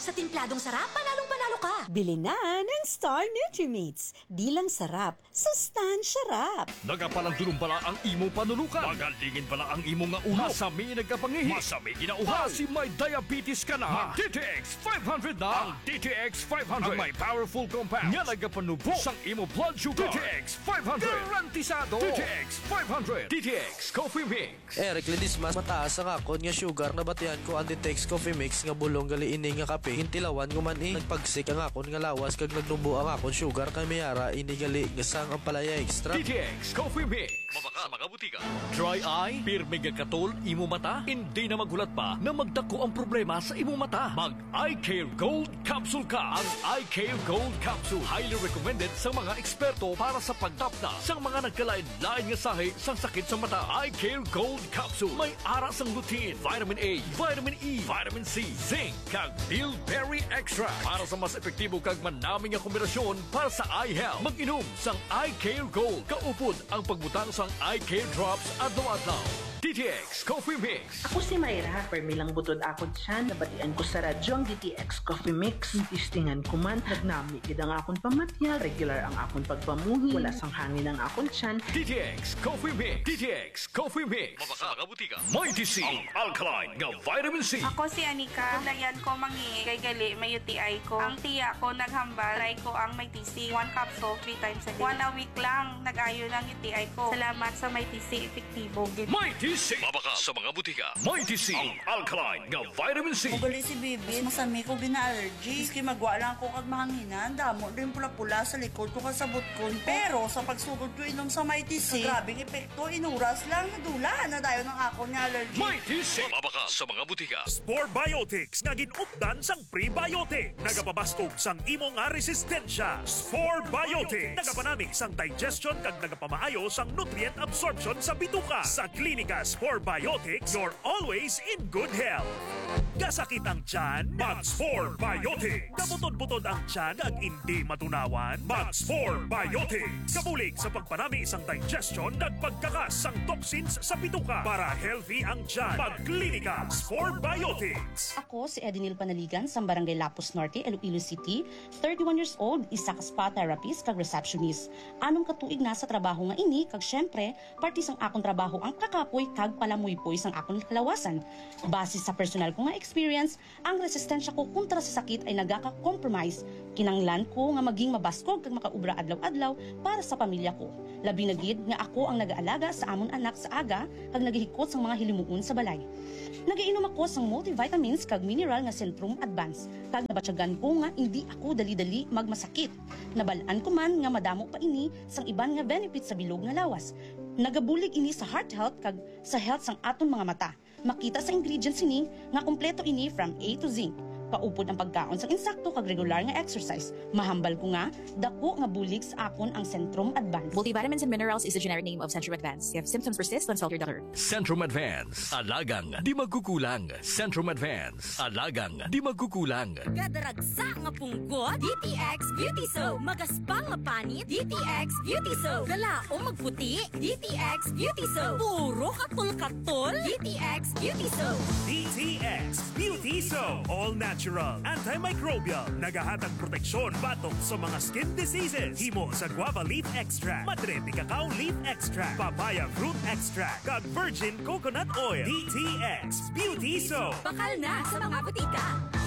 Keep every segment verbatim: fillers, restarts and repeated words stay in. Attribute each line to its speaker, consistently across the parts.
Speaker 1: Sa timpladong sarap, panalong-panalo ka.
Speaker 2: Bili na ng Star Nutrimates. Di lang sarap, sustansya rap.
Speaker 3: Nagapalang dulong pala ang imong panulukan. Magalingin pala ang imong nga ulo. Masami nagkapangihi. Masami ginauhaw. Kasi may diabetes ka na. D T X five hundred na. Ang D T X five hundred. Ang may powerful compound. Nga nagapanubo sang imo blood sugar. D T X five hundred. Garantisado. D T X five hundred. D T X Coffee Mix.
Speaker 4: Eric Ledis mas mataas ang akon nga sugar na batian ko ang D T X Coffee Mix nga bulong gali ini nga kape. Hintilawan ko man eh. Nagpagsik ang akon nga lawas kag nagnubo ang akon sugar kay mayara ini gali gasang ang palaya extra.
Speaker 3: D T X Coffee Mix. Mabaka sa mga butika. Dry eye, pirmi nga katol, imo mata, hindi na magulat pa na magdako ang problema sa imo mata. Mag Eye Care Gold Capsule ka. Ang Eye Care Gold Capsule highly recommended sa mga eksperto para sa pagtapna sa mga nagkalain-lain nga sahi sa sakit sa mata. Eye Care Gold Capsule may ara sang lutein, vitamin A, vitamin E, vitamin C, zinc, kag bilberry extract para sa mas epektibo kag manaming nga kombinasyon para sa eye health. Mag-inom sang Eye Care Gold. Kaupod ang pagbutang sang Eye Care Drops adlaw-adlaw. D T X Coffee Mix.
Speaker 5: Ako si Mayra, permi lang butod ako dyan. Nabatian ko sa radyo ang D T X Coffee Mix. Tistingan ko man, nagnami gid ang akong pamatya. Regular ang akong pagpamuhi. Wala sang hangin ang akong tiyan.
Speaker 3: D T X Coffee Mix. D T X Coffee Mix. Mabaka kabutika. Mighty C. Ang alkaline nga vitamin C.
Speaker 6: Ako si Anika. Dayan ko mangi kay gali may U T I ko. Ang tiya ko naghambal. Try ko ang Mighty C. One capsule, three times a day. One a week lang. Nag-ayo ng U T I ko. Salamat sa Mighty C. Epektibo.
Speaker 3: Mighty C. Mabaka sa mga butika. Mighty C. Ang alkaline nga vitamin C.
Speaker 7: Mugali si Bibi, masami ko gina-allergy. Iski magwa lang ko kag mahanginan. Damo rin pula-pula sa likod ko kasabot ko. Pero sa pagsugod ko inom sa Mighty C, grabing epekto, inuras lang, nadula na dayo ng ako niya allergy.
Speaker 3: Mighty C. Mabaka sa mga butika.
Speaker 8: Spore Biotics nga ginupdan sang prebiotic. Nagapabastog sang imo nga resistensya. Spore Biotics. Nagapanamig sang digestion kag nagapamaayo sang nutrient absorption sa bituka. Sa klinika Spore Biotics, you're always in good health. Gasakit ang tiyan, mag-Spore Biotics. Kabutod-butod ang tiyan ag hindi matunawan, mag-Spore Biotics. Kabulig sa pagpanami isang digestion at pagkakas sang toxins sa bituka para healthy ang tiyan. Mag-klinika Spore Biotics.
Speaker 9: Ako si Edinil Panaligan sa Barangay Lapus Norte, Iloilo City, thirty-one years old, isa ka spa therapist kag receptionist. Anong katuig na sa trabaho nga ini kag syempre, parte sang akong trabaho ang kakapoy kag palamuypoy sang akong kalawasan. Base sa personal ko nga experience, ang resistensya ko kontra sa sakit ay nagaka-compromise. Kinanglan ko nga maging mabaskog kag makaubra adlaw-adlaw para sa pamilya ko. Labi na gid nga ako ang nag-aalaga sa amon anak sa aga kag naghihikot sang mga hilimuon sa balay. Nagainom ako sang multivitamins kag mineral nga Centrum Advance kag nabatyagan ko nga hindi ako dali-dali magmasakit. Nabalaan ko man nga madamo pa ini sang iban nga benefits sa bilog nga lawas. Nagabulig ini sa heart health kag sa health sang aton mga mata. Makita sa ingredients ini nga kompleto ini from A to Z. Kaupod ang pagkaon sa insakto kag regular nga exercise. Mahambal ko nga, dako nga bulig sa akon ang Centrum Advance.
Speaker 10: Multivitamins and minerals is the generic name of Centrum Advance. If symptoms persist, consult your doctor.
Speaker 3: Centrum Advance. Alagang di magkukulang. Centrum Advance. Alagang di magkukulang.
Speaker 1: Kadaragsa nga punggot, D T X Beauty Soap. Magaspang nga panit, D T X Beauty Soap. Galao magputi, D T X Beauty Soap. Puro katol-katol, D T X Beauty Soap.
Speaker 8: D T X Beauty Soap. All natural, antimicrobial, nagahatag proteksyon batok sa mga skin diseases. Himo sa guava leaf extract, madrete cacao leaf extract, papaya fruit extract, kag virgin coconut oil. D T X Beauty Soap.
Speaker 1: Bakal na sa mga butika.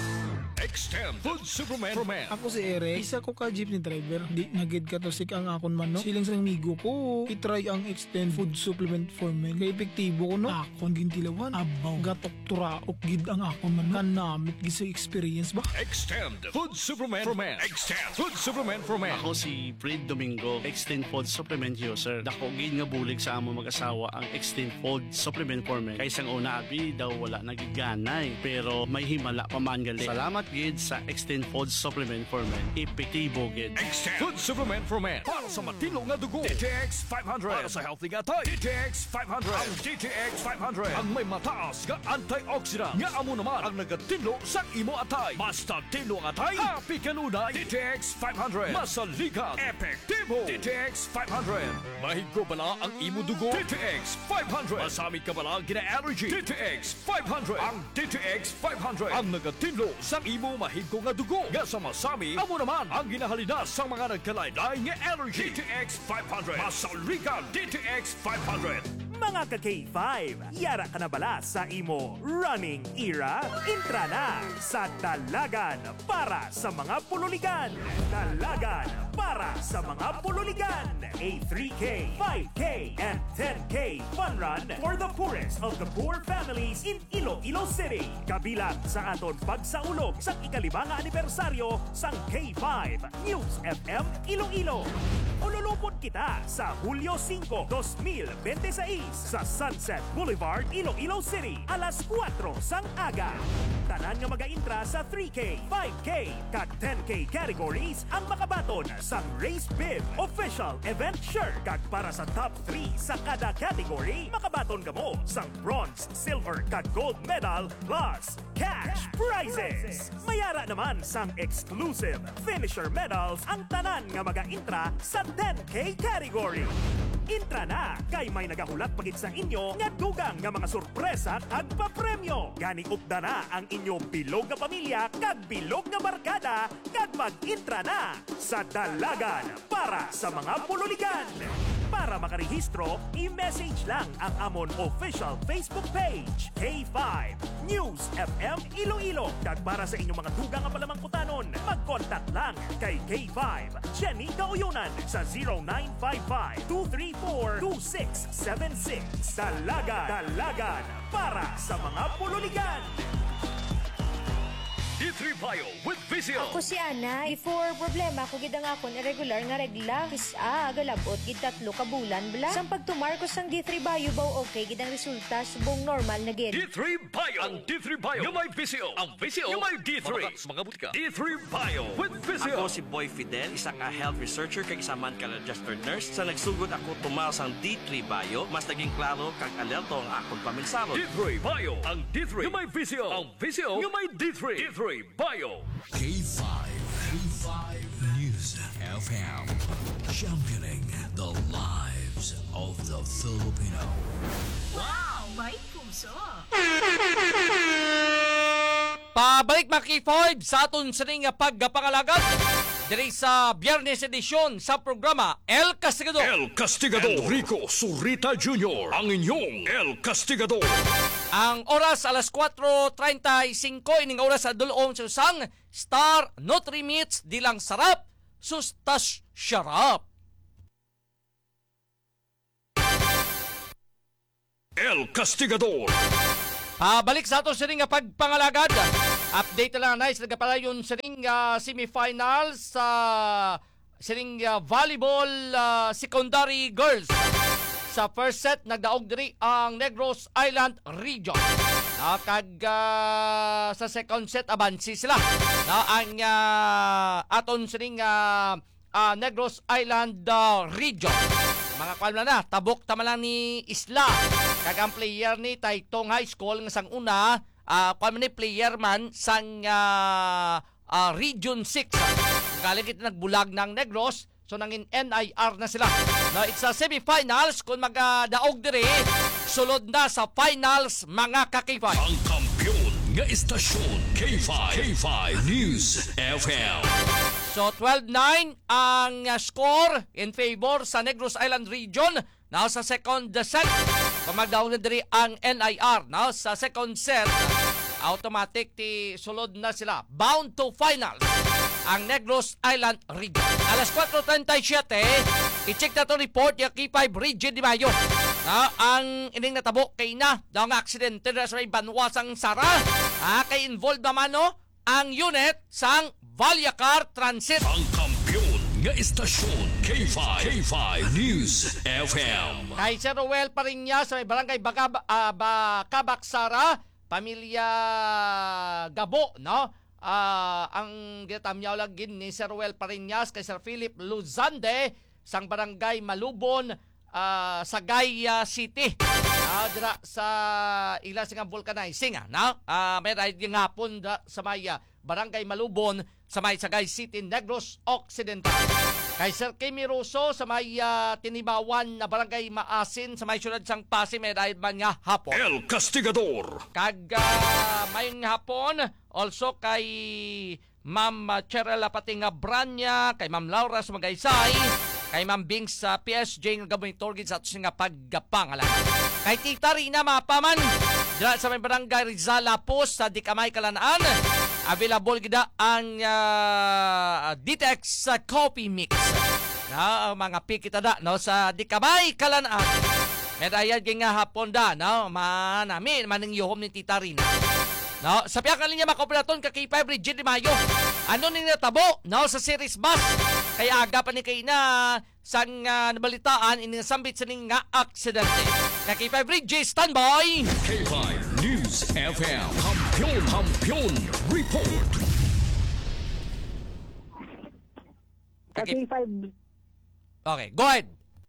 Speaker 3: Extend Food Superman for Men.
Speaker 11: Ako si Eric, isa ko ka jeepney driver. Di nagid ka to sik ang akon man, no? Siling sa migo ko, itry ang Extend Food Supplement for Men. Kaya epektibo ko, no? Akon gintilawan, abaw, gatok turaok gid ang akon man, no? Kanamit gisa experience ba?
Speaker 3: Extend Food Supplement for Men. Extend Food Supplement for Men.
Speaker 12: Ako si Fred Domingo, Extend Food Supplement user. Dako gid nga bulig sa amo mag-asawa ang Extend Food Supplement for Men. Kaysang una abi daw wala nagiganay, pero may himala pa man gali. Salamat gid sa Extend Food Supplement for Men. Epektibo gid.
Speaker 3: Extend Food Supplement for Men. Para sa matino nga dugo. D T X five hundred. Para sa healthy nga tay. D T X five hundred. Ang D T X five hundred. Ang may mataas nga antioxidant. Nga amo naman ang nagatinlo sa imo atay. Basta tinlo ang atay. Happy kanunay. D T X five hundred. Masaligan. Epektibo. D T X five hundred. Mahigko bala ang imo dugo. D T X five hundred. Masamit ka bala gina-allergy. D T X five hundred. Ang D T X five hundred. Ang nagatinlo sa imo imo mahigko nga dugo. Nga sa masami, amo naman ang ginahalina sa mga nagkalaylay nga allergy. D T X five hundred. Masaligan D T X five hundred.
Speaker 8: Mga ka-K five, yara ka na bala sa imo running era? Intra na sa Dalagan para sa mga pululigan. Dalagan para sa mga pululigan. A three K, five K, and ten K fun run for the poorest of the poor families in Iloilo City. Kabilang sa aton pagsaulog sa ikalibang anibersaryo sang K five News F M Iloilo. Ululupot kita sa Hulyo five, twenty twenty-six sa Sunset Boulevard, Iloilo City, alas kwatro sang aga. Tanan nga mag-intra sa three K, five K, kag ten K categories ang makabaton sa Race Bib Official Event Shirt. Kag para sa top three sa kada category, makabaton ka mo sa bronze, silver, kag gold medal plus cash prizes. Mayara naman sang exclusive finisher medals ang tanan nga mag-intra sa ten K category. Intra na kay may nagahulat pagit sa inyo nga dugang nga mga sorpresa kag papremyo. Gani upda na ang inyo bilog nga pamilya kag bilog nga barkada kag mag-intra na sa Dalagan para sa mga pululigan. Para makarehistro, i-message lang ang amon official Facebook page, K five News F M Iloilo. Kag para sa inyong mga dugang nga palamangkutanon, mag-contact lang kay K five Jenny Kauyunan sa zero nine five five, two three four, two six seven six. Dalagan, Dalagan para sa mga pululigan.
Speaker 3: D three Bio with Vizio.
Speaker 13: Ako si Ana. Before problema ko gid ang akon irregular nga regla. Kisa agalabot gid tatlo ka bulan bla. Sang pagtumarkos sang D three Bio baw okay gid ang resulta subong normal na gid.
Speaker 3: D three Bio. Ang D three Bio yung may Vizio. Ang Vizio yung may D three. Mga, mga butika. D three Bio with Vizio.
Speaker 14: Ako si Boy Fidel, isa ka health researcher kag isa man ka registered nurse. Sa nagsugod ako tumal sang D three Bio, mas naging klaro kag alerto ang akon paminsaro.
Speaker 3: D three Bio. Ang D three yung may Vizio. Ang Vizio yung may D three. D three Bio.
Speaker 15: K five. K five News F M. Championing the lives of the Filipino.
Speaker 1: Wow! May puso!
Speaker 16: Pabalik mga K five sa aton sining pagpangalagat diri sa Biyernes edisyon sa programa El Castigador.
Speaker 3: El Castigador. Enrico Surita Junior Ang inyong El Castigador.
Speaker 16: Ang oras alas kwatro treinta-cinco ining oras sa dulong sa usang Star Nutri-Meats dilang sarap sustas syarap.
Speaker 3: El Castigador.
Speaker 16: Pabalik sa ato sining pagpangalagad. Update lang na sa nagapalayon sining uh, semifinals sa uh, sining uh, volleyball uh, secondary girls. Sa first set, nagdaog diri ang Negros Island Region. Uh, kag uh, sa second set, abansi sila. Uh, ang uh, aton sining uh, uh, Negros Island uh, Region. Mga kwalma na, tabok tama lang ni Isla. Kag ang player ni Taytong High School nga sang una, uh, kwalma ni player man sang uh, uh, Region six. Galing ito nagbulag ng Negros. So nangin N I R na sila. No, it's a semifinals kung magdaog dire, sulod na sa finals mga kakifay.
Speaker 15: Ang kampiyon nga istasyon K five. K five News F M.
Speaker 16: So twelve nine ang uh, score in favor sa Negros Island Region. Now sa second set, kung magdaog na dire ang N I R. Now sa second set, automatic ti sulod na sila. Bound to finals ang Negros Island Region. Alas kwatro treinta-siete, i-check na to report yung K five Region Di Mayo. Na, ang ining natabok kay na daw nga aksidente na sa may banwasang Sara. Ah, kay involved naman no, ang unit sang Valyacar Transit.
Speaker 15: Ang kampiyon nga istasyon K five. K five News F M.
Speaker 16: Kay Sir Ruel pa rin niya sa may barangay Bagab, uh, Bakabak Sara, pamilya Gabo, no? Uh, ang ginatamyaw lagin ni Sir Ruel Pariñas kay Sir Philip Luzande sang barangay Malubon, uh, Sagay City. Uh, dira sa ila sing vulcanizing na uh, may ride yung hapon sa may uh, barangay Malubon sa may Sagay City, Negros Occidental. Kay Sir Kimi Russo sa may uh, Tinibawan na barangay Maasin sa may syudad sang Pasig may dahil man nga hapon.
Speaker 3: El Castigador.
Speaker 16: Kag uh, mayong hapon also kay Ma'am Cheryl pati nga Branya, kay Ma'am Laura sa Magaysay, kay Ma'am Bing sa P S J nga gabon torgid sa ato nga paggapangalan. Kay Tita Rina mapaman dira sa may barangay Rizal Lapos sa Dikamay Kalanaan. Available gida ang uh, D T X uh, coffee mix. Na mga pikita da no sa Dikamay Kalanaan. Medayad nga hapon da no manami maning yuhom ni Tita Rina. No, sa piyak linya makooperaton ka kay five Rigid de Mayo. Ano ning natabo no sa series bus. Kaya aga pa ni kay na sang uh, nabalitaan ini sambit sa ning nga aksidente. Ka kay five Rigid standby.
Speaker 3: K five News F M. Kampiyon, kampiyon report.
Speaker 17: Ka K five.
Speaker 16: Okay, go ahead.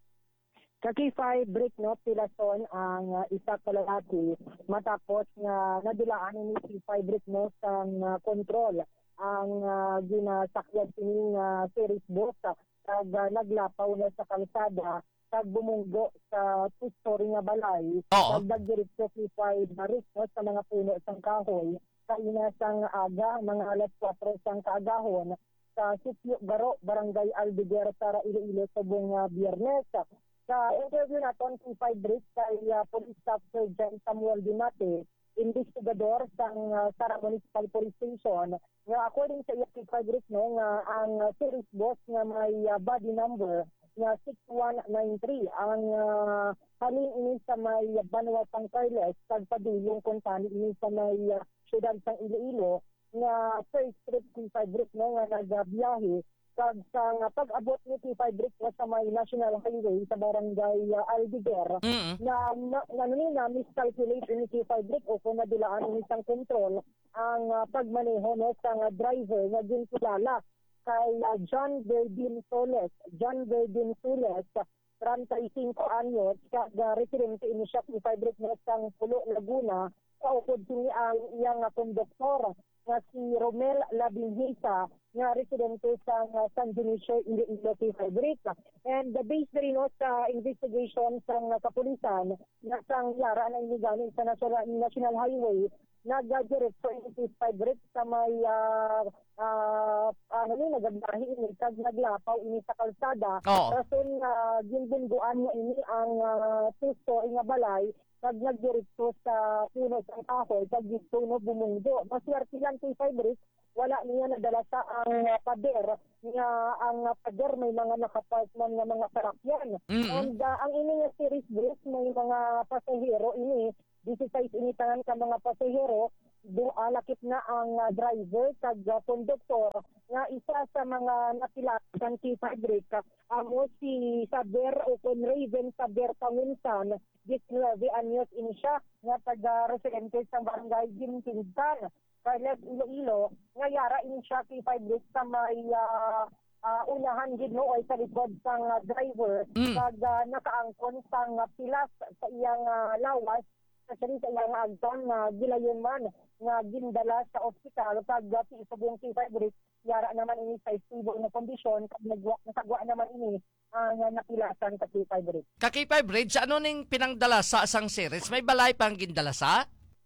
Speaker 17: Sa K five, break no, pilason ang uh, isa ka lalaki matapos nga nadilaan ni K five break no sa uh, control ang uh, ginasakyan sining uh, series bus kag uh, naglapaw na sa kalsada kag bumunggo sa two-story nga balay kag nagdiretso K five barik no sa mga puno sang kahoy sa inasang aga mga alas kwatro sang kaagahon sa Sitio Garo, Barangay Aldeguer, Tara, Iloilo, subong uh, Biyernes. Sa interview naton K five break kay uh, Police Staff Sergeant Samuel Dinate, investigador sang uh, Sara Municipal Police Station, nga according sa iya K five break no nga ang uh, series bus nga may uh, body number nga six one nine three ang uh, halin ini sa may uh, Banwa sang Carles kag padulong kung tani ini sa may uh, syudad sang Iloilo nga first trip K five break no nga nagbiyahe kag sa pag-abot ni K five break sa may National Highway sa barangay uh, Aldeguer mm-hmm. na na, na, na miscalculate ni K five break o kung nadilaan ni isang control ang uh, pagmaneho no sa uh, driver na ginkilala kay uh, John Verdin Soles. John Verdin Soles, thirty-five anyos, kag uh, residente ini siya K five break no sang Pulo, Laguna, kaupod kini ang iyang uh, konduktor nga si Romel Labinhisa nga residente sa uh, San Dionisio, Iloilo, K five break. And the base rin no, sa investigation sa uh, kapulisan na sang yara na iniganin sa National, National Highway nag-diretso ini K five break sa may uh, uh, ano ni nagagdahi ini kag naglapaw ini sa kalsada. Oh. Rason uh, ginbunduan niya ini ang uh, two-story nga balay kag nagdiretso sa puno sa kahoy kag dito no bumunggo. Maswerte lang K five break wala niya nadala sa ang uh, pader nga ang uh, pader may mga nakapark man nga mga sarakyan. Mm-hmm. And uh, ang ini nga series bus may mga pasahero ini sixteen initangan ka mga pasahero do alakip na ang uh, driver kag uh, konduktor nga isa sa mga nakilakan K five break amo si Saber o kon Raven Saber Pangunsan nineteen anyos ini siya nga taga residente sa barangay Gintintan Carles, Iloilo nga yara ini siya K five break sa may uh, uh, unahan gid no ay sa likod sang uh, driver mm. kag uh, nakaangkon sang uh, pilas sa iyang uh, lawas actually sa iyang agton nga gilayon man nga gindala sa ospital kag si isubong K five break yara naman ini sa stable na kondisyon kag nagwa nasagwa naman ini ang uh, napilasan sa K five break.
Speaker 16: Ka K five break sa ano ning pinangdala sa asang series may balay pang gindala sa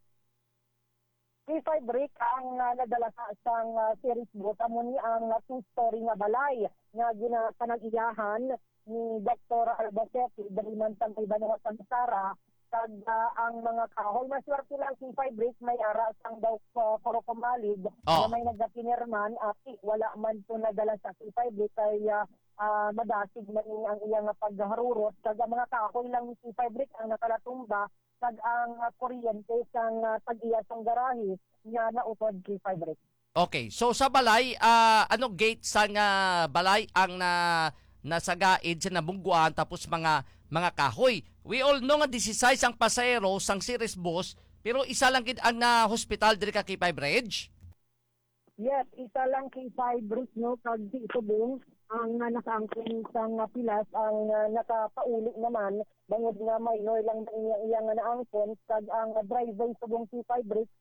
Speaker 17: K five break ang uh, nadala sa asang uh, series boat amo ni ang uh, two-story nga balay nga ginapanag-iyahan ni Doctor Albacete dali man sa may Banwa San Sara kag uh, ang mga kahoy maswerte lang K five break may ara sang daw uh, Porocomalig oh. na may nagapinirman ati wala man to nadala sa K five break kay uh, uh, madasig man ang iyang pagharurot kag ang mga kahoy lang ni K five break ang nakalatumba kag ang uh, kuryente sang uh, tag-iya sang garahe nga nautod K five break.
Speaker 16: Okay, so sa balay uh, ano gate sang uh, balay ang na nasagaid sa nabungguan tapos mga mga kahoy. We all know nga sixteen ang pasahero sang series bus pero isa lang gid ang na hospital diri ka K five Bridge.
Speaker 17: Yes, isa lang K five Bridge no kag di subong ang uh, nakaangkon sang uh, pilas ang uh, nakapauli naman bangod nga minor lang iyang iyang naangkon kag ang uh, driver subong K five Bridge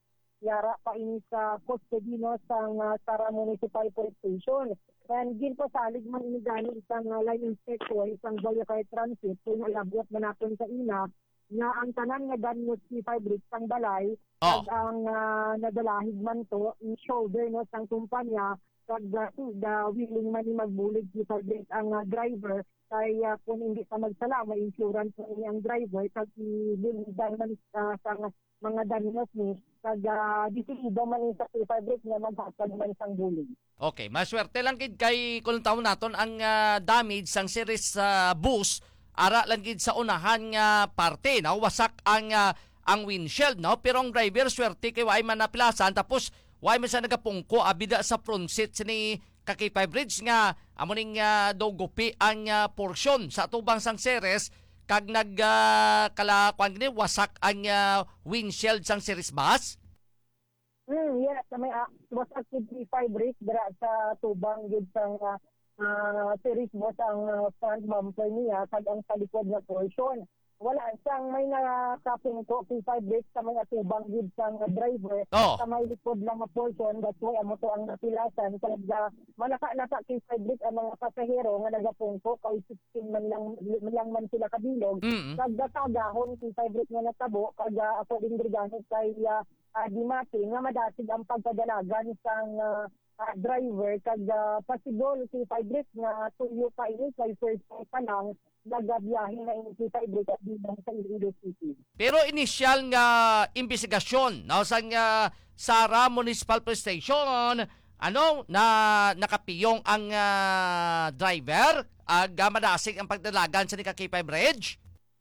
Speaker 17: yara pa ini sa custody no sang uh, Sara Municipal Police Station. And ginpasalig man ini gani isang uh, line inspector, isang Boyacay Transit, kung alabot manapon sa ina, na ang tanan nga ganyo C five bricks ang balay,
Speaker 16: oh.
Speaker 17: at ang uh, nadalahig man to, in shoulder no sang kumpanya, pag uh, the willing man ni magbulig C five bricks ang uh, driver, kay uh, kung hindi pa magsala, may insurance po niya ang driver, kag i-bulidan man uh, sa mga danos ni, kag uh, disidido man sa C five bricks na maghatag man isang bulig.
Speaker 16: Okay, maswerte lang kid kay kung taon naton ang uh, damage sang series sa uh, bus, ara lang gid sa unahan nga parte, no? Wasak ang uh, ang windshield, no? Pero ang driver swerte kay way man napilasan, tapos way man sa nagapungko abida sa front seat sini Kakipay Bridge nga amuning uh, dogupi ang uh, porsyon sa tubang sang series kag nag uh, kala kwan gini wasak ang uh, windshield sang series bus.
Speaker 17: Hmm, yes, may uh, wasak kid C five bricks dira sa tubang gid sang uh, uh, series bus ang uh, front bumper niya kag ang sa likod nga portion. Wala siyang may nakapungko C five bricks sa mga tubang gid sang uh, driver
Speaker 16: oh.
Speaker 17: sa may likod lang nga portion, that's why amo to ang napilasan kag uh, malaka-laka C five bricks ang mga pasahero nga nagapungko kay sixteen man lang, man lang man sila kabilog. Mm-hmm. Kag datagahon C five bricks nga natabo kag uh, according brigano kay uh, uh, Dimati nga madasig ang pagpadalagan sang uh, uh, driver kag uh, pasigol C five bricks nga tuyo pa ini kay first time pa lang nagabiyahe na ini C five bricks at bilang sa Iloilo City.
Speaker 16: Pero initial nga investigasyon no sa nga Sara Municipal Police Station, ano na nakapiyong ang uh, driver ag uh, madasig ang pagdalagan sa Kakipay Bridge?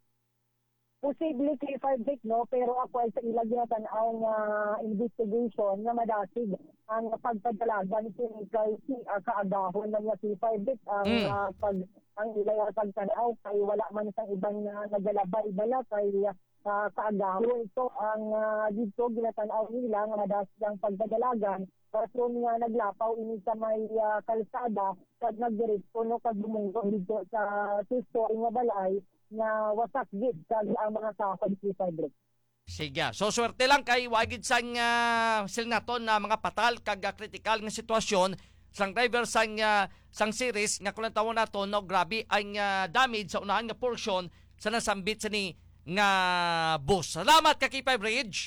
Speaker 17: Posible K five bricks, no? Pero ako ay sa ilagyan ang uh, investigation na madasig ang pagpadalagan si kay si uh, kaagahon ng C five bricks ang mm. uh, pag ang ilaya pagtanaw kay wala man sang ibang uh, nagalabay bala kay uh, kaagahon. So ang uh, dito ginatanaw nila nga madasig ang pagpadalagan kaso nga naglapaw ini sa may uh, kalsada kag nagdiretso no kag bumunggo dito sa two-story nga balay na wasak gid kag ang mga sakod C five bricks.
Speaker 16: Sige. So swerte lang kay wagid sang uh, silnaton na mga patal kag uh, critical nga sitwasyon sang driver sang uh, sang series nga kulang tawo nato no grabe ang uh, damage sa unahan nga portion sa nasambit sa ni nga bus. Salamat Kakipay Bridge.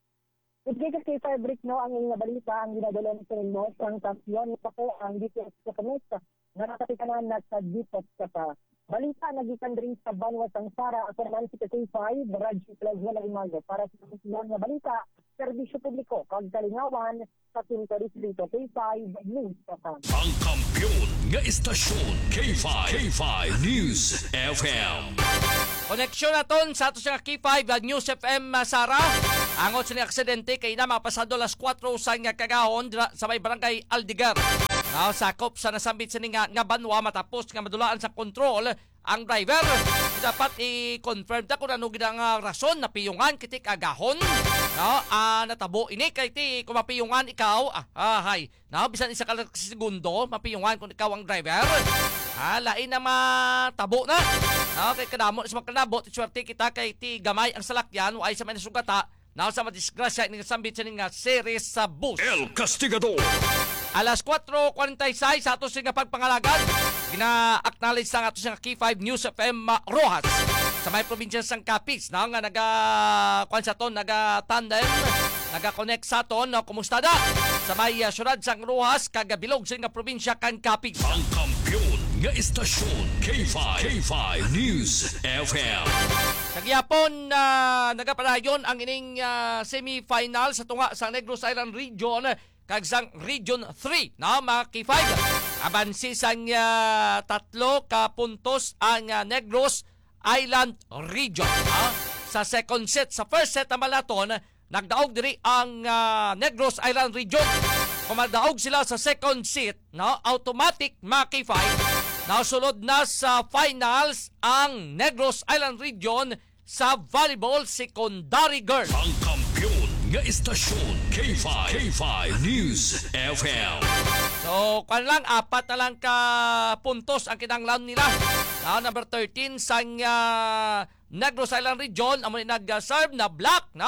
Speaker 17: Sige ka K five bricks, no, ang nga balita ang ginadala ni Senmo sang kampiyon pa ko ang D T X sa kanista nga nakapikanan na sa D T X sa pa. Balita nagikan rin sa Banwa sang Sara ako naman si K five Radyo Plus wala imago para sa kasunod nga balita serbisyo publiko kag kalingawan sa Tintoris dito K five News pa.
Speaker 15: Ang kampiyon nga istasyon K five K five News F M.
Speaker 16: Koneksyon naton sa ato sa K five News F M Sara. Angot sa ni aksidente kay na mapasado las four sa nga kagahon sa may barangay Aldigar. Now, sakop sa nasambit sa nga, nga banwa matapos nga madulaan sa kontrol ang driver. Dapat i-confirm ta kung ano gina nga rason na piyungan kitik agahon. No, ah, natabo ini kay ti kung mapiyungan ikaw, ah, ah hay. No, bisan isa ka segundo mapiyungan kung ikaw ang driver. Ah, lain na matabo na. No, kay kadamo sa magkanabot, swerte kita kay ti gamay ang salakyan o ay sa may sugata. Now, sa madisgrasya ni sambit sa nga series sa bus.
Speaker 15: El Castigador.
Speaker 16: Alas four forty-six sa ato nga pagpangalagad. Gina-acknowledge sa ato nga K five News F M uh, Rojas sa may probinsya sang Capiz na nga naga kwan sa ton naga tandem naga-connect sa ton no, kumusta da sa may uh, syudad sang Rojas kagabilog sa nga probinsya kang Capiz.
Speaker 15: Ang kampiyon nga istasyon K five K five News F M.
Speaker 16: Sa gihapon uh, nagapadayon ang ining uh, semi-final sa tunga sa Negros Island Region kag sang Region three na mga K five. Abansi sang uh, tatlo ka puntos ang uh, Negros Island Region. Ha? Sa second set, sa first set naman naton, nagdaog diri ang uh, Negros Island Region. Kung magdaog sila sa second set, no, automatic mga K five, nasulod na sa finals ang Negros Island Region sa volleyball secondary girl.
Speaker 15: Ang kampiyon nga istasyon K five K five News F M.
Speaker 16: So, kwan lang, apat na lang ka puntos ang kinanglan nila. Uh, number thirteen sang uh, Negros Island Region, amo nag-serve na black, no?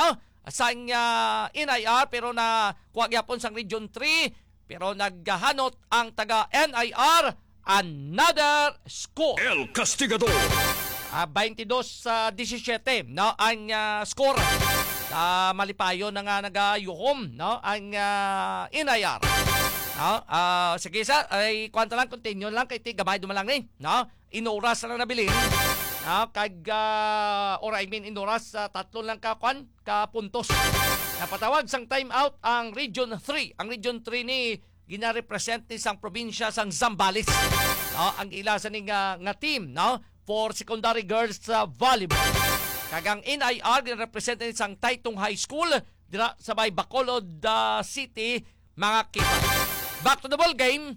Speaker 16: sang uh, N I R pero na kuha gyapon sang Region three pero naghanot ang taga N I R another score.
Speaker 3: El Castigador.
Speaker 16: Uh, twenty-two sa seventeen no ang uh, score. Uh, malipayo na nga nagayuhom no ang uh, N I R. No, uh, sige sa ay kwanta lang continue lang kay tigabay dumalang ni no inuras na nabilin. No kag uh, or I mean inuras uh, tatlo lang ka kwan ka puntos. Napatawag sang time out ang Region three. Ang Region three ni gina-represent ni sang probinsya sang Zambales. No, ang ila sa ning uh, nga team no for secondary girls uh, volleyball. Kagang N I R gina-represent ni sang Taytong High School dira sa may Bacolod uh, City mga kipan. Back to the ball game.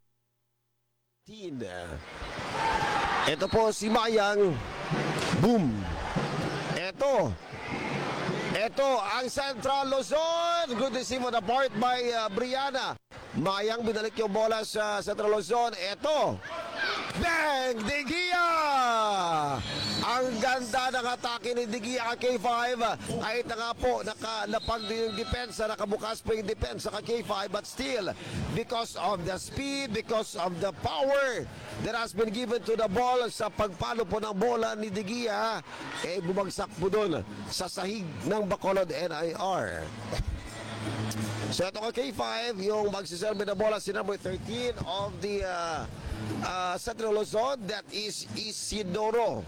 Speaker 18: Ito po si Mayang. Boom. Ito. Ito ang Central Luzon. Good to see mo na part by uh, Brianna. Mayang binalik yung bola sa Central Luzon. Ito. Bang! Digia! Ang ganda ng atake ni Digia ka K five. Kahit na nga po, nakalapag din yung depensa, nakabukas po yung depensa ka K five. But still, because of the speed, because of the power that has been given to the ball sa pagpalo po ng bola ni Digia, eh bumagsak po doon sa sahig ng Bacolod N I R. So ito ka K five, yung magsiserve na bola si number thirteen of the uh, uh, Central Luzon, that is Isidoro.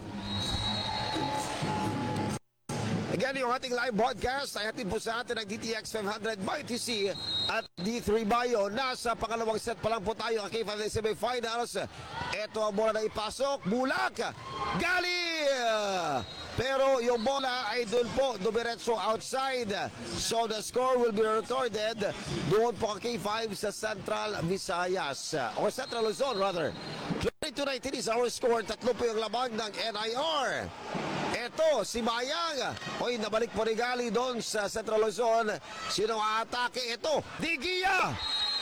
Speaker 18: Again, yung ating live broadcast ay hatid po sa atin ng D T X five hundred by T C at D three Bayo. Nasa pangalawang set pa lang po tayo ang K five na semifinals. Ito ang bola na ipasok. Bulak! Gali! Pero yung bola ay doon po, dumiretso outside. So the score will be recorded doon po ang K five sa Central Visayas. Or Central Luzon rather. twenty-two nineteen is our score. Tatlo po yung labang ng N I R. Ito, si Mayang. Hoy, nabalik po ni Gali doon sa Central Luzon. Sino aatake? Ito, Digia!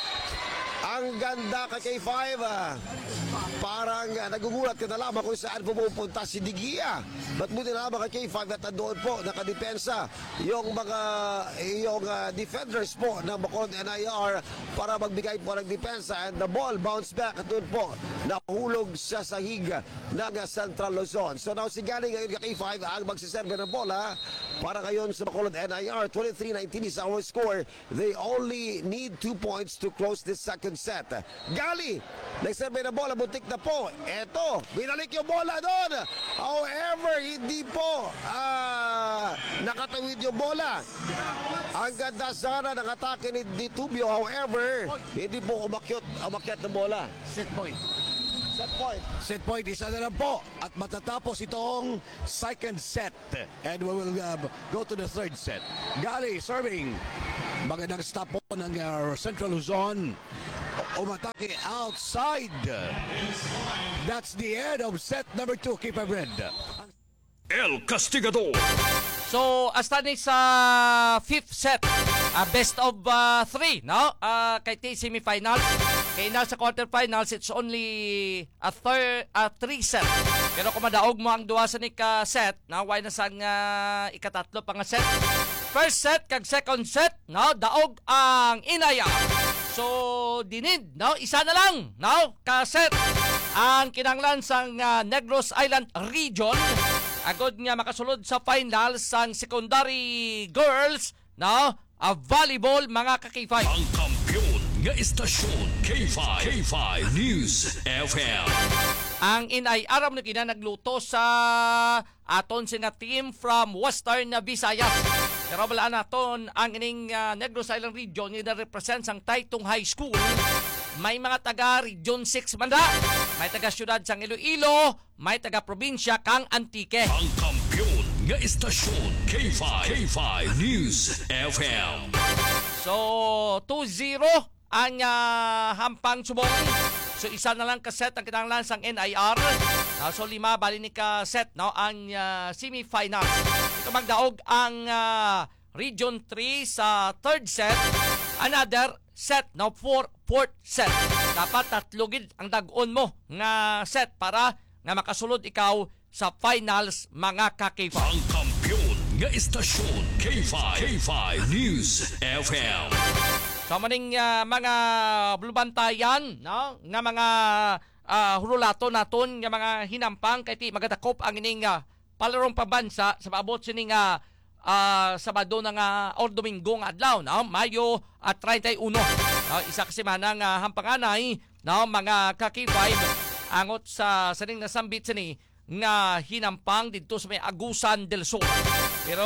Speaker 18: Ang ganda ka K five. Parang uh, nagugulat ka na lamang kung saan pumupunta si Digia. Ba't mo din lamang ka K five at doon po nakadepensa yung mga yung uh, defenders po ng Bacolod N I R para magbigay po ng depensa, and the ball bounced back at doon po nahulog sa sahig ng Central Luzon. So now si Gali ngayon ka K five ang magsiserve ng bola para ngayon sa Bacolod N I R. twenty-three nineteen is our score. They only need two points to close this second set. Gali, nagserve ng bola, butik na po. Eto, binalik yung bola doon. However, hindi po uh, nakatawid yung bola. Ang ganda sana ng atake ni Ditubio. However, hindi po umakyat, umakyat ng bola.
Speaker 19: Set point.
Speaker 18: Set point.
Speaker 19: Set point, isa na lang po. At matatapos itong second set. And we will uh, go to the third set. Gali, serving. Magandang stop po ng uh, Central Luzon. Umatake outside. That's the end of set number two, K five Red.
Speaker 3: El Castigador.
Speaker 16: So, hasta ni sa fifth set, uh, best of uh, three, no? Uh, kay T semifinals. Kay na sa quarterfinals, it's only a third, a three set. Pero kung madaog mo ang duwa sa ni ka set, na why na sang uh, ikatatlo pa nga set. First set kag second set, no? Daog ang inaya. So, dinid, no? Isa na lang, no? Ka set ang kinanglan sang uh, Negros Island Region. Agod nga makasulod sa finals sang secondary girls, no? A volleyball mga ka K five.
Speaker 3: Ang kampiyon nga istasyon K five. K five News F M.
Speaker 16: Ang inay aram na kina nagluto sa aton sina team from Western Visayas. Pero wala naton ang ining uh, Negros Island Region nga represent sang Taytong High School. May mga taga Region six man da. May taga siyudad sang Iloilo, may taga probinsya kang Antique.
Speaker 3: Ang kampiyon nga istasyon K five. K five News F M.
Speaker 16: So two zero ang uh, hampang subong. So isa na lang kaset ang kinahanglan sang N I R. Uh, so lima bali ni ka set no ang uh, semifinals. Ito magdaog ang uh, Region three sa third set. Another set no for fourth set. Dapat tatlo gid ang dag-on mo nga set para nga makasulod ikaw sa finals mga ka K five.
Speaker 3: Ang kampiyon
Speaker 15: nga istasyon K five K five News F M.
Speaker 16: Sa maning uh, mga blubantayan, no? Nga mga uh, hululato naton, nga mga hinampang, kay ti magadakop ang ining uh, palarong pabansa sa maabot sining uh, uh, Sabado na nga or Domingo nga adlaw, no? Mayo at thirty-one. No? Isa kasi manang uh, hampanganay, no? Mga ka-K five angot sa saning nasambit sini nga hinampang dito sa may Agusan del Sur. Pero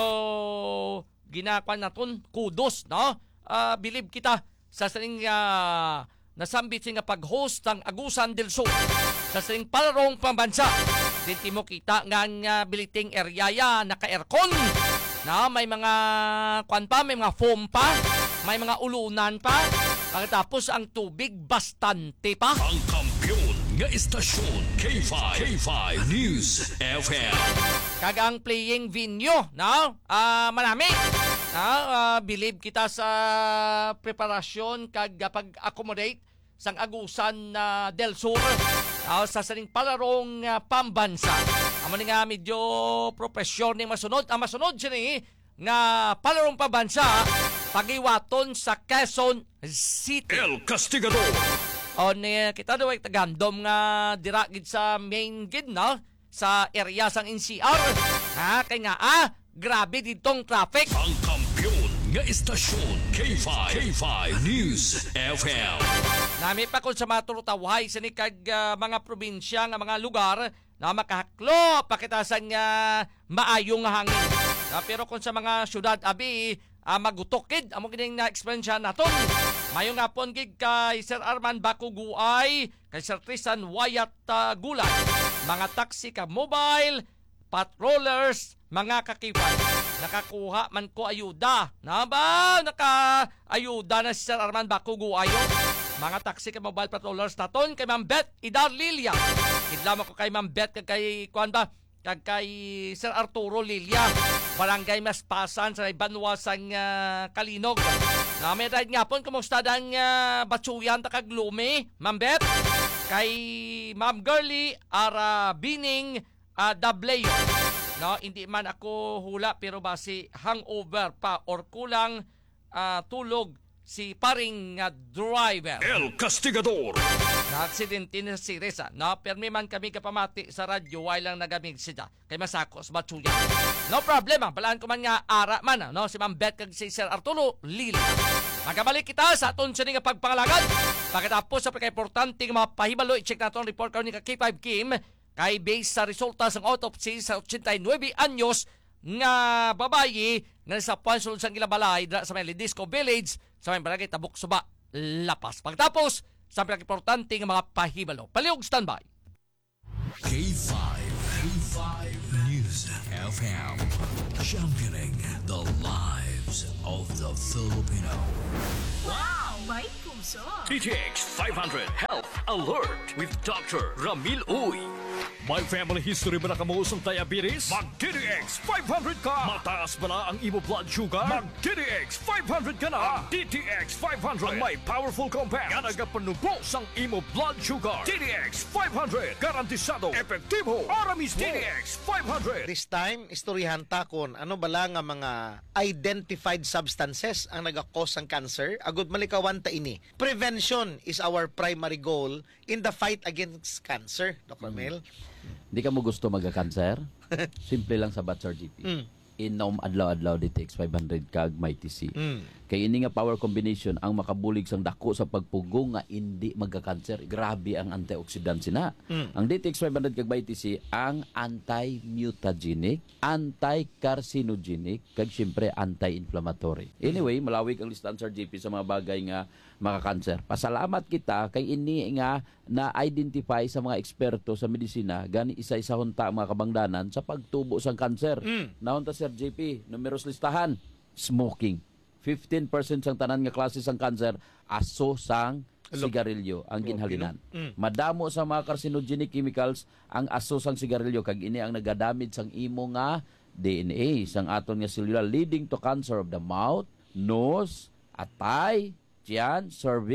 Speaker 16: ginakwan naton kudos, no? Uh, believe kita sa saning uh, nasambit nga pag-host ng Agusan del Sur sa saning palarong pambansa. Dinti mo kita nga nga biliting area ya naka-aircon, na may mga kwan pa, may mga foam pa, may mga ulunan pa. Pagkatapos ang tubig bastante pa.
Speaker 15: Ang kampiyon nga istasyon K five K five News F M.
Speaker 16: Kagang playing venue, no? Uh, marami. No? Uh, believe kita sa preparasyon kag pag-accommodate sang Agusan uh, del Sur uh, sa saning palarong uh, pambansa. Amo nga medyo profesyon ni masunod. Ang masunod siya ni nga palarong pambansa pagiwaton sa Quezon City.
Speaker 15: El Castigador.
Speaker 16: O ni kita daw ay tagandom nga diragid sa main gid, no? Sa area sang N C R. Ha, kay nga ah, grabe ditong traffic.
Speaker 15: Ang kampiyon nga istasyon K five K five News F M.
Speaker 16: Nami pa kung sa maturutawhay sa kag uh, mga probinsya nga mga lugar na makahaklo pakitasan nga maayong hangin. Uh, pero kung sa mga syudad abi uh, magutokid amo kining na experience naton. Mayong hapon gig kay Sir Arman Bakuguay, kay Sir Tristan Wayat uh, Gulay, mga taxi ka mobile, patrollers, mga kakipay. Nakakuha man ko ayuda. Na ba? Naka-ayuda na si Sir Arman Bakuguay. Mga taxi ka mobile patrollers naton kay Ma'am Beth Idar Lilia. Kidlam ako kay Ma'am Beth kag kay kuan ba? Kag kay Sir Arturo Lilia. Barangay Maspasan sa Banwasang uh, Kalinog. Na may ride nga po, kumusta dang uh, batsuyan ta kag Lumi, Ma'am Beth? Kay Ma'am Girly Ara Bining uh, Dableyo. No, hindi man ako hula pero basi hangover pa or kulang uh, tulog si paring uh, driver.
Speaker 15: El Castigador.
Speaker 16: Na-aksidente na si Reza. No, permi man kami kapamati sa radyo way lang nagamig siya. Kay masakos batsuyan. No problem, ah. Balaan ko man nga ara man, no? Si Ma'am Beth kag si Sir Arturo Lila. Magabalik kita sa aton siya nga pagpangalagad. Pagkatapos sa pagka-importante nga mga pahibalo, i-check natin ang report karon ni K five Kim kay base sa resulta sa autopsy sa eighty-nine anyos nga babayi nga sa Pansulod sang Gilabalay sa may Lidisco Village sa may barangay Tabuk Suba, Lapas. Pagkatapos sa pagka-importante nga mga pahibalo. Paliog standby.
Speaker 15: K five K five News F M. Championing the lives of the Filipino.
Speaker 1: Wow! May puso!
Speaker 3: D T X five hundred Health Alert with Doctor Ramil Uy. May family history ba na kamusong diabetes? Mag-D T X five hundred ka! Mataas ba na ang imo blood sugar? Mag-D T X five hundred ka na! Ang D T X five hundred ang may powerful compound nga nagapanubos ang imo blood sugar. D T X five hundred garantisado, epektibo, aramis D T X five hundred.
Speaker 20: This time, istoryahan ta kon ano bala nga mga identified substances ang nagakos ng cancer. Agud malikawan ta ini. Prevention is our primary goal in the fight against cancer, Doctor Mm. Mel.
Speaker 21: Di ka mo gusto magka-cancer? Simple lang sa Batsar G P. Mm. Inom adlaw-adlaw D T X five hundred kag may T C. Mm. Kay ini nga power combination ang makabulig sang dako sa pagpugong nga hindi magka-cancer. Grabe ang antioxidant sina. Mm. Ang D T X five hundred kag may T C ang anti-mutagenic, anti-carcinogenic kag syempre anti-inflammatory. Anyway, malawig ang listahan sa G P sa mga bagay nga maka-cancer. Pasalamat kita kay ini nga na-identify sa mga eksperto sa medisina gani isa-isa hunta mga kabangdanan sa pagtubo sang cancer. Mm. Naunta Sir J P, numeros listahan, smoking. fifteen percent sang tanan nga klase sang cancer aso sang sigarilyo ang ginhalinan. Mm. Madamo sa mga carcinogenic chemicals ang aso sang sigarilyo kag ini ang nagadamage sang imo nga D N A sang aton nga selula leading to cancer of the mouth, nose, atay, tiyan, cervix,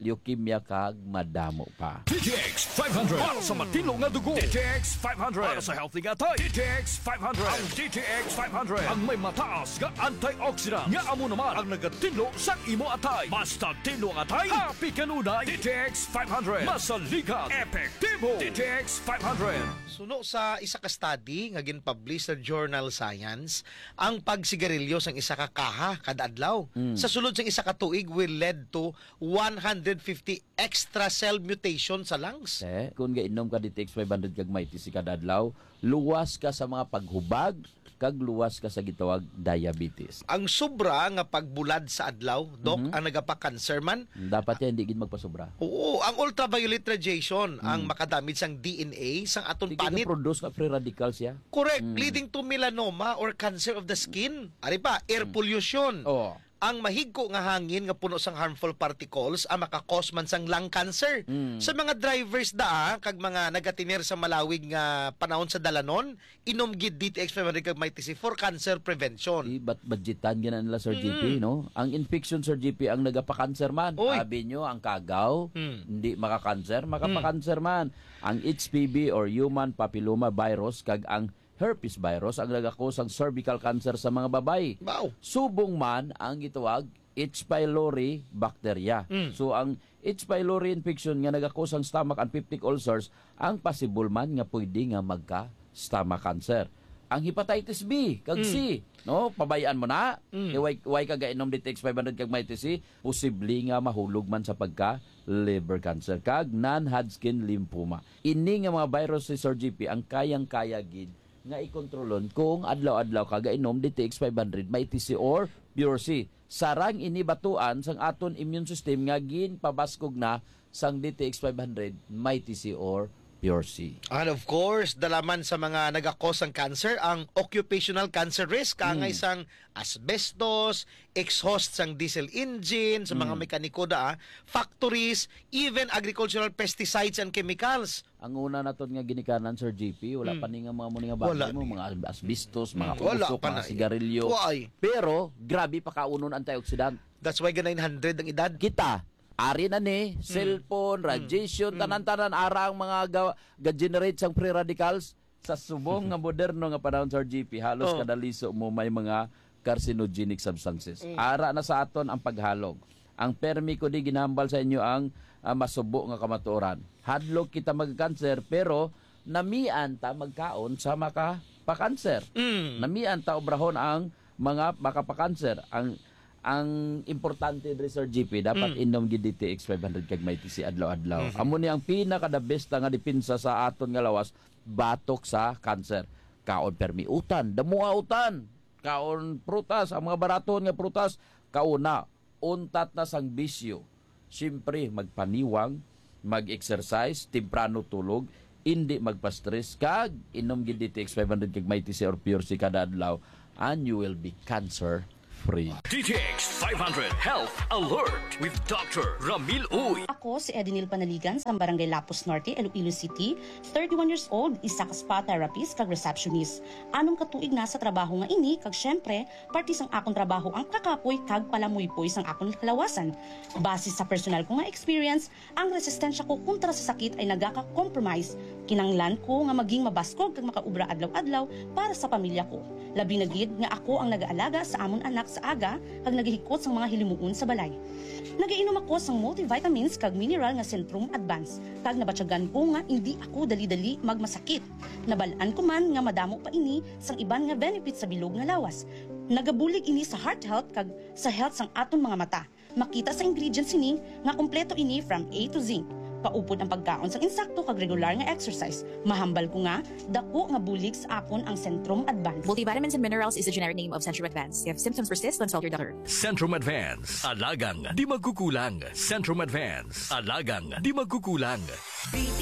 Speaker 21: leukemia kag madamo pa.
Speaker 3: D T X five hundred para sa matino nga dugo. D T X five hundred para sa healthy nga tayo. D T X five hundred. Ang D T X five hundred ang may mataas nga antioxidant nga amo naman ang nagatinlo sa imo atay. Basta tinlo ang atay, happy kanunay. D T X five hundred masaligat, epektibo. D T X five hundred.
Speaker 20: Suno sa isa ka study nga gin-publish sa Journal Science, ang pagsigarilyo sang isa ka kaha kada adlaw
Speaker 21: Mm.
Speaker 20: sa sulod sang isa ka tuig will lead to one hundred fifty extra cell mutation sa lungs.
Speaker 21: Eh, kung gainom ka D T X five hundred kag may tisi kada adlaw, luwas ka sa mga paghubag kag luwas ka sa gitawag diabetes.
Speaker 20: Ang sobra nga pagbulad sa adlaw, dok,
Speaker 21: Mhm.
Speaker 20: ang nagapa-cancer man.
Speaker 21: Dapat yan hindi gid magpasobra.
Speaker 20: Oo, ang ultraviolet radiation ang makadamage sang D N A sang aton
Speaker 21: Sige
Speaker 20: panit.
Speaker 21: produce ka free radicals ya.
Speaker 20: Correct,
Speaker 21: Mm.
Speaker 20: leading to melanoma or cancer of the skin. Ari pa, air pollution.
Speaker 21: Oh.
Speaker 20: Ang mahigko nga hangin nga puno sang harmful particles ang makakos man sang lung cancer.
Speaker 21: Mm.
Speaker 20: Sa mga drivers da kag mga nagatinir sa malawig nga panahon sa dalanon, inom gid D T X five hundred kag may T C for cancer prevention.
Speaker 21: Di ba't budgetan gina nila Sir G P,
Speaker 20: Mm.
Speaker 21: no? Ang infection Sir G P ang nagapa-cancer man.
Speaker 20: Oy.
Speaker 21: Sabi nyo, ang kagaw,
Speaker 20: Mm.
Speaker 21: hindi makakancer, makapa-cancer man. Ang H P V or human papilloma virus kag ang herpes virus ang nagakos ang cervical cancer sa mga babae.
Speaker 20: Wow.
Speaker 21: Subong man ang gitawag H. pylori bacteria.
Speaker 20: Mm.
Speaker 21: So ang H. pylori infection nga nagakos ang stomach and peptic ulcers ang possible man nga pwede nga magka stomach cancer. Ang hepatitis B kag
Speaker 20: Mm.
Speaker 21: C, no, pabayaan mo na.
Speaker 20: Mm.
Speaker 21: Mm. Why why ka gainom D T X five hundred kag may T C, posible nga mahulog man sa pagka liver cancer kag non-Hodgkin lymphoma. Ini nga mga virus si Sir G P ang kayang-kaya gid nga ikontrolon kung adlaw-adlaw ka gainom D T X five hundred may T C or Pure C. Sarang inibatuan sang aton immune system nga gin pabaskog na sang D T X five hundred may T C or Pure C.
Speaker 20: And of course, dalaman sa mga nagakos ng cancer, ang occupational cancer risk, ang
Speaker 21: Mm.
Speaker 20: isang asbestos, exhaust sang diesel engine, sa mga
Speaker 21: Mm.
Speaker 20: mekaniko da, factories, even agricultural pesticides and chemicals.
Speaker 21: Ang una naton nga ginikanan Sir G P, wala
Speaker 20: Mm.
Speaker 21: pa ni nga mga muni nga
Speaker 20: Wala
Speaker 21: bagay mo, mga asbestos, mga
Speaker 20: Mm. Wala
Speaker 21: usok,
Speaker 20: pa
Speaker 21: mga
Speaker 20: na.
Speaker 21: sigarilyo.
Speaker 20: Why?
Speaker 21: Pero grabe pa kaunon antioxidant.
Speaker 20: That's why ga nine hundred ang edad.
Speaker 21: Kita ari na ni cellphone, radiation, tanan-tanan ara ang mga ga- ga-generate sang free radicals sa subong nga moderno nga panahon Sir G P. Halos
Speaker 20: Oh.
Speaker 21: kada liso mo may mga carcinogenic substances.
Speaker 20: Mm.
Speaker 21: Ara na sa aton ang paghalog. Ang permi ko di ginambal sa inyo ang uh, masubo nga kamatuoran. Hadlok kita magkanser pero namian ta magkaon sa maka pakanser.
Speaker 20: Mm.
Speaker 21: Namian ta obrahon ang mga makapakanser. Ang ang importante diri Sir G P dapat
Speaker 20: Mm.
Speaker 21: inom gid D T X five hundred kag may T C adlaw-adlaw.
Speaker 20: Mhm.
Speaker 21: Amo ni ang pinaka the best nga depensa sa aton nga lawas batok sa cancer. Kaon permiutan, damuautan, kaon prutas, ang mga baraton nga prutas, kauna untat na sang bisyo. Siyempre magpaniwang, mag-exercise, temprano tulog, hindi magpa-stress kag inom gid D T X five hundred kag may T C or Pure C kada adlaw and you will be cancer free.
Speaker 3: D T X five hundred Health Alert with Doctor Ramil Uy.
Speaker 9: Ako si Edinil Panaligan sa Barangay Lapus Norte, Iloilo City, thirty-one years old, isa ka spa therapist kag receptionist. Anong katuig na sa trabaho nga ini kag syempre parte sang akong trabaho ang kakapoy kag palamuypoy sang akong kalawasan. Base sa personal ko nga experience, ang resistensya ko kontra sa sakit ay nagaka-compromise. Kinanglan ko nga maging mabaskog kag makaubra adlaw-adlaw para sa pamilya ko. Labi na gid nga ako ang nag-aalaga sa amon anak sa aga kag nagihikot sang mga hilimuon sa balay. Nagiinom ako sang multivitamins kag mineral nga Centrum Advance kag nabatyagan ko nga hindi ako dali-dali magmasakit. Nabalaan ko man nga madamo pa ini sang iban nga benefits sa bilog nga lawas. Nagabulig ini sa heart health kag sa health sang aton mga mata. Makita sa ingredients ini nga kompleto ini from A to Z. Paupod ang pagkaon sang insakto kag regular nga exercise. Mahambal ko nga dako nga bulig sa akon ang Centrum Advance.
Speaker 10: Multivitamins and minerals is the generic name of Centrum Advance. If symptoms persist, consult your doctor.
Speaker 3: Centrum Advance. Alagang di magkukulang. Centrum Advance. Alagang di magkukulang.
Speaker 1: B T